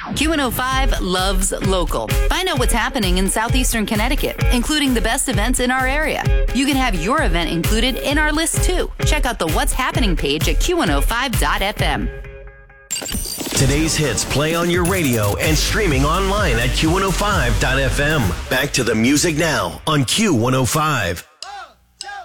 Q105 loves local. Find out what's happening in southeastern Connecticut, including the best events in our area. You can have your event included in our list too. Check out the What's Happening page at Q105.fm. Today's hits play on your radio and streaming online at Q105.fm. Back to the music now on Q105.